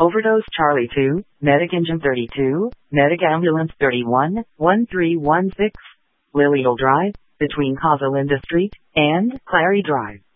Overdose Charlie 2, Medic Engine 32, Medic Ambulance 31, 1316, Lilial Drive, between Causalinda Street and Clary Drive.